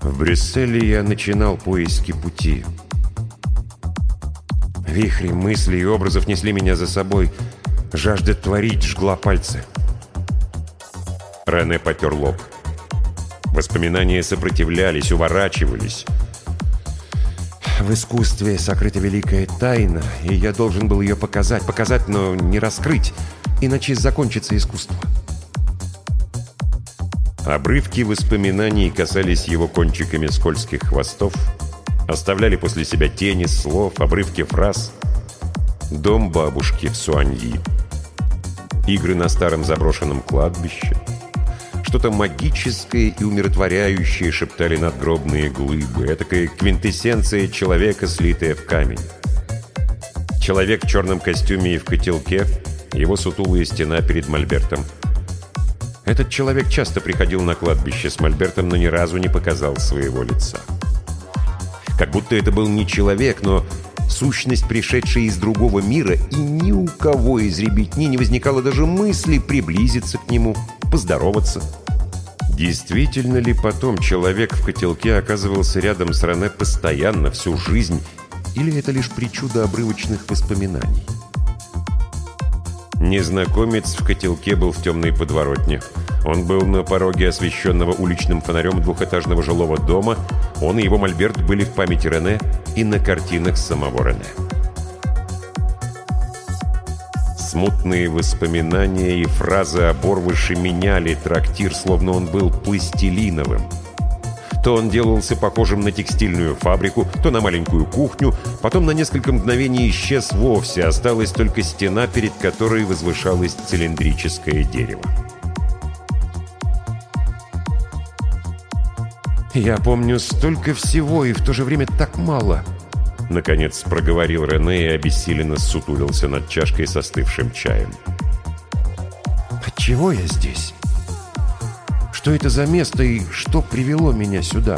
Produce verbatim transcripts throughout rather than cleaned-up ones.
В Брюсселе я начинал поиски пути. Вихри мыслей и образов несли меня за собой. Жажда творить жгла пальцы. Рене потер лоб. Воспоминания сопротивлялись, уворачивались. В искусстве сокрыта великая тайна, и я должен был ее показать, показать, но не раскрыть, иначе закончится искусство. Обрывки воспоминаний касались его кончиками скользких хвостов, оставляли после себя тени слов, обрывки фраз. Дом бабушки в Суаньи, игры на старом заброшенном кладбище. Что-то магическое и умиротворяющее шептали надгробные глыбы. Этакая квинтэссенция человека, слитая в камень. Человек в черном костюме и в котелке, его сутулая стена перед мольбертом. Этот человек часто приходил на кладбище с мольбертом, но ни разу не показал своего лица. Как будто это был не человек, но сущность, пришедшая из другого мира, и ни у кого из ребятни не возникало даже мысли приблизиться к нему, поздороваться. Действительно ли потом человек в котелке оказывался рядом с Рене постоянно, всю жизнь, или это лишь причуда обрывочных воспоминаний? Незнакомец в котелке был в темной подворотне. Он был на пороге освещенного уличным фонарем двухэтажного жилого дома. Он и его мольберт были в памяти Рене и на картинах самого Рене. Смутные воспоминания и фразы оборвыши меняли трактир, словно он был пластилиновым. То он делался похожим на текстильную фабрику, то на маленькую кухню, потом на несколько мгновений исчез вовсе, осталась только стена, перед которой возвышалось цилиндрическое дерево. «Я помню столько всего, и в то же время так мало», — наконец проговорил Рене и обессиленно ссутулился над чашкой с остывшим чаем. «Отчего я здесь? Что это за место и что привело меня сюда?»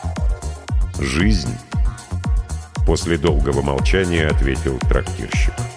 «Жизнь», — после долгого молчания ответил трактирщик.